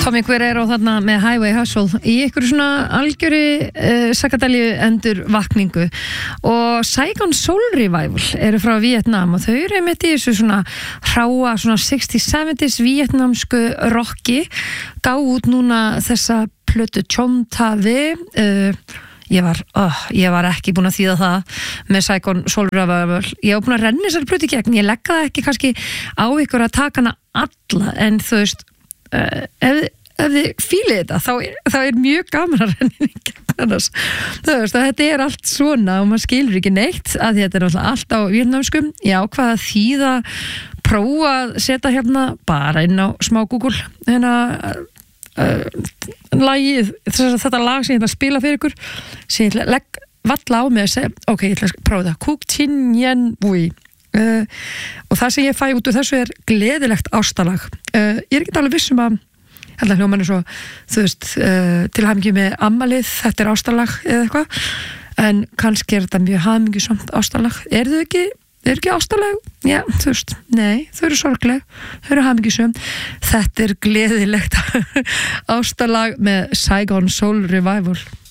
Tommy Guerrero þarna með Highway Hustle í ykkur svona algjöri sakadalju endur vakningu og Saigon Soul Revival eru frá Vietnam og þau eru einmitt í þessu svona hráa svona 60s-70s vietnamsku rocki gá út núna þessa plötu Chom Ta Ve ég var ekki búin að þýða það með Saigon Soul Revival ég var búin að renna þessari plötu í gegn ég legg það ekki kannski á ykkur að taka hana alla en þú veist ef þið fílið þetta þá er mjög gaman að renna í gegn annars þú veist að þetta er allt svona og maður skilur ekki neitt að þetta er allt á vietnamskum ég ákvað að þýða prófa að setja hérna bara inn á smá Google lagið þetta lag sem ég ætla að spila fyrir ykkur sem ég legg valla á mig að segja ok, ég ætla að prófa það Kuk Tin Yen Bui og það sem ég fæ út úr þessu er gleðilegt ástalag ég er ekki alveg vissum að held að hljóman er svo þú veist til hamingju með ammalið þetta er ástalag eða eitthvað en kannski er þetta mjög hamingjusamt ástalag er ekki ástalag? Já, þú veist, nei, þau eru sorgleg þau eru hamingjusum þetta er gleðilegt ástalag með Saigon Soul Revival